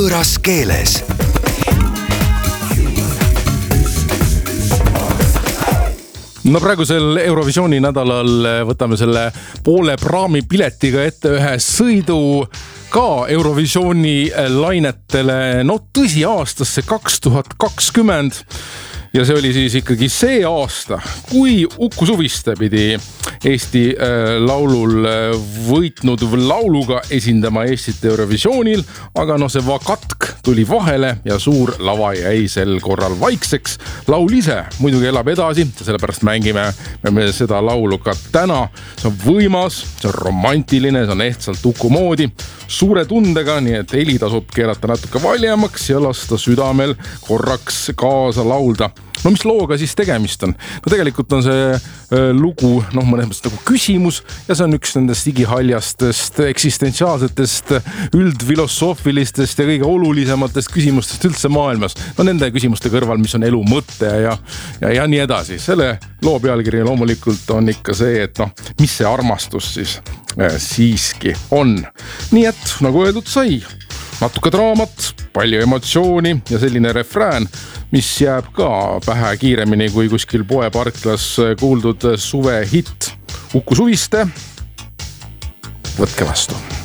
võõras keeles. No praegusel Eurovisiooni nädalal võtame selle poole praami piletiga ette ühe sõidu ka Eurovisiooni lainetele. No tõsi aastasse 2020 ja see oli siis ikkagi see aasta, kui Uku Suviste pidi Eesti laulul võitnud lauluga esindama Eestit Eurovisioonil, aga no see vakatk tuli vahele ja suur lava jäi sel korral vaikseks. Laul ise muidugi elab edasi, sellepärast mängime me seda laulu ka täna. See on võimas, see on romantiline, see on ehtsalt Uku moodi, suure tundega, nii et heli tasub keerata natuke valjemaks ja lasta südamel korraks kaasa laulda. No mis looga siis tegemist on? No tegelikult on see lugu mõnes mõttes nagu küsimus ja see on üks nendest igihaljastest, eksistentsiaalsetest, üldfilosoofilistest ja kõige olulisematest küsimustest üldse maailmas. No nende küsimuste kõrval, mis on elu mõte ja nii edasi. Selle loo pealkiri loomulikult on ikka see, et mis see armastus siis siiski on. Nii et nagu öeldud sai, natuke draamat, palju emotsiooni ja selline refrään, mis jääb ka pähe kiiremini kui kuskil poeparklas kuuldud suve hitt. Uku Suviste, võtke vastu.